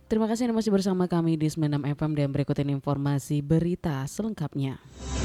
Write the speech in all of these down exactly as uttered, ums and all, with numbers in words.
Terima kasih Anda masih bersama kami di sembilan puluh enam F M dan berikut ini informasi berita selengkapnya.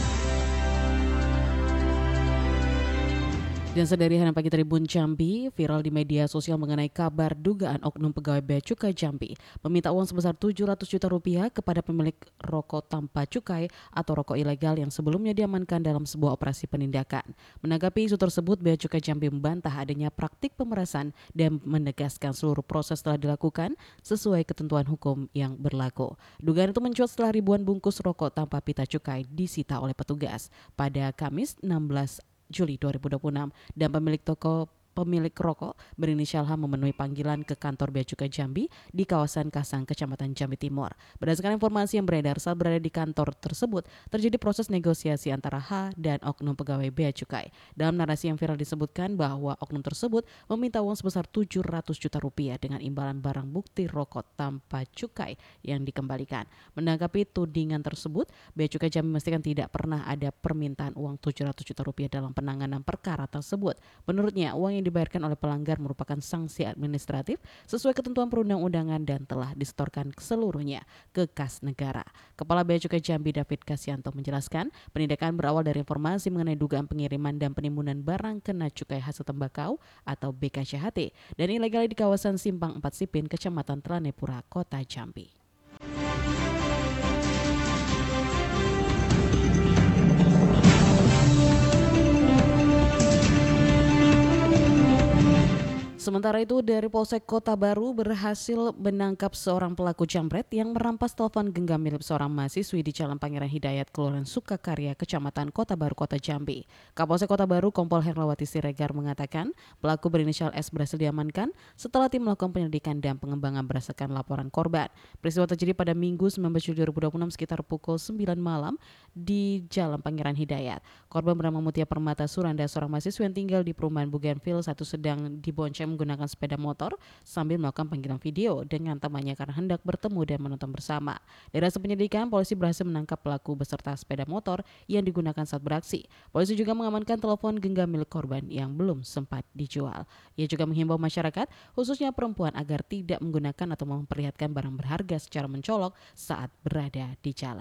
Dan sedari Hana Pagi Tribun Jambi, viral di media sosial mengenai kabar dugaan oknum pegawai Bea Cukai Jambi meminta uang sebesar tujuh ratus juta rupiah kepada pemilik rokok tanpa cukai atau rokok ilegal yang sebelumnya diamankan dalam sebuah operasi penindakan. Menanggapi isu tersebut, Bea Cukai Jambi membantah adanya praktik pemerasan dan menegaskan seluruh proses telah dilakukan sesuai ketentuan hukum yang berlaku. Dugaan itu mencuat setelah ribuan bungkus rokok tanpa pita cukai disita oleh petugas pada Kamis enam belas Juli dua ribu dua puluh enam dan pemilik toko pemilik rokok berinisial H memenuhi panggilan ke kantor Bea Cukai Jambi di kawasan Kasang, Kecamatan Jambi Timur. Berdasarkan informasi yang beredar saat berada di kantor tersebut, terjadi proses negosiasi antara H dan oknum pegawai Bea Cukai. Dalam narasi yang viral disebutkan bahwa oknum tersebut meminta uang sebesar tujuh ratus juta rupiah dengan imbalan barang bukti rokok tanpa cukai yang dikembalikan. Menanggapi tudingan tersebut, Bea Cukai Jambi memastikan tidak pernah ada permintaan uang tujuh ratus juta rupiah dalam penanganan perkara tersebut. Menurutnya, uang yang dibayarkan oleh pelanggar merupakan sanksi administratif sesuai ketentuan perundang-undangan dan telah disetorkan seluruhnya ke kas negara. Kepala Bea Cukai Jambi David Kasyanto menjelaskan, penindakan berawal dari informasi mengenai dugaan pengiriman dan penimbunan barang kena cukai hasil tembakau atau B K C H T dan ilegal di kawasan Simpang empat Sipin, Kecamatan Telanepura, Kota Jambi. Sementara itu, dari Polsek Kota Baru berhasil menangkap seorang pelaku jambret yang merampas telepon genggam milik seorang mahasiswi di Jalan Pangeran Hidayat, Kelurahan Sukakarya, Kecamatan Kota Baru, Kota Jambi. Kapolsek Kota Baru Kompol Herlawati Siregar mengatakan pelaku berinisial S berhasil diamankan setelah tim melakukan penyelidikan dan pengembangan berdasarkan laporan korban. Peristiwa terjadi pada Minggu sembilan belas Juli dua ribu dua puluh enam sekitar pukul sembilan malam di Jalan Pangeran Hidayat. Korban bernama Mutia Permata Suranda, seorang mahasiswa yang tinggal di perumahan Bougainville satu, sedang dibonceng menggunakan sepeda motor sambil melakukan panggilan video dengan temannya karena hendak bertemu dan menonton bersama. Dari hasil penyelidikan, polisi berhasil menangkap pelaku beserta sepeda motor yang digunakan saat beraksi. Polisi juga mengamankan telepon genggam milik korban yang belum sempat dijual. Ia juga menghimbau masyarakat, khususnya perempuan, agar tidak menggunakan atau memperlihatkan barang berharga secara mencolok saat berada di jalan.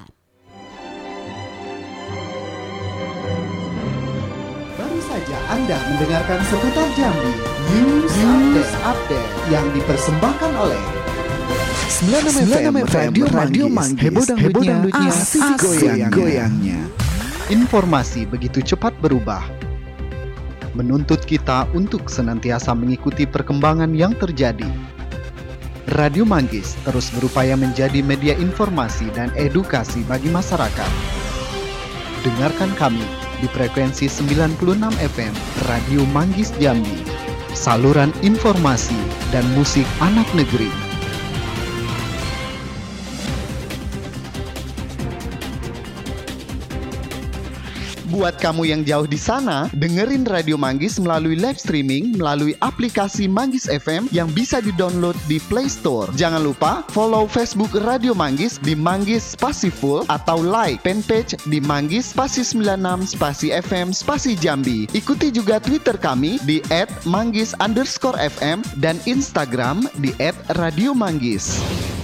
Baru saja Anda mendengarkan seputar Jambi News, News Update, Update yang dipersembahkan oleh sembilan puluh enam F M Radio, Radio Manggis. Heboh dangdutnya, asik goyang-goyangnya. Informasi begitu cepat berubah, menuntut kita untuk senantiasa mengikuti perkembangan yang terjadi. Radio Manggis terus berupaya menjadi media informasi dan edukasi bagi masyarakat. Dengarkan kami di frekuensi sembilan puluh enam F M Radio Manggis Jambi, saluran informasi dan musik anak negeri. Buat kamu yang jauh di sana, dengerin Radio Manggis melalui live streaming melalui aplikasi Manggis F M yang bisa di-download di Play Store. Jangan lupa follow Facebook Radio Manggis di Manggis Spasi Full atau like fanpage di Manggis Spasi sembilan enam Spasi F M Spasi Jambi. Ikuti juga Twitter kami di et manggis underscore f m dan Instagram di et radio manggis.